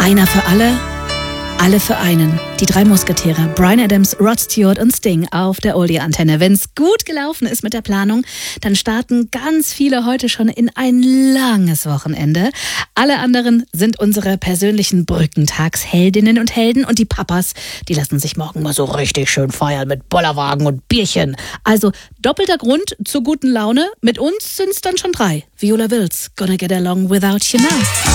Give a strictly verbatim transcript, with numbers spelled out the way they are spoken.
Einer für alle, alle für einen. Die drei Musketiere, Bryan Adams, Rod Stewart und Sting auf der Oldie-Antenne. Wenn es gut gelaufen ist mit der Planung, dann starten ganz viele heute schon in ein langes Wochenende. Alle anderen sind unsere persönlichen Brückentagsheldinnen und Helden und die Papas, die lassen sich morgen mal so richtig schön feiern mit Bollerwagen und Bierchen. Also doppelter Grund zur guten Laune. Mit uns sind es dann schon drei. Viola Wills, Gonna Get Along Without You Now.